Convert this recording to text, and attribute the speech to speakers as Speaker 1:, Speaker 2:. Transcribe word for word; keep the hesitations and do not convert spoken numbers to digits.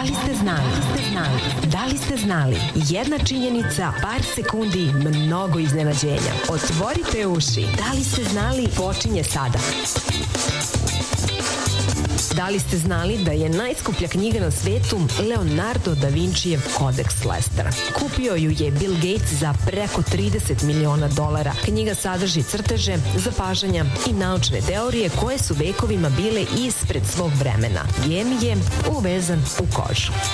Speaker 1: li ste znali? Da li ste znali? Jedna činjenica, par sekundi, mnogo iznenađenja. Otvorite uši. Da li ste znali? Počinje sada. Da li ste znali da je najskuplja knjiga na svetu Leonardo da Vincijev Kodeks Lestera? Kupio ju je Bill Gates za preko trideset miliona dolara. Knjiga sadrži crteže, zapažanja i naučne teorije koje su vekovima bile ispred svog vremena. Gen je uvezan u kožu.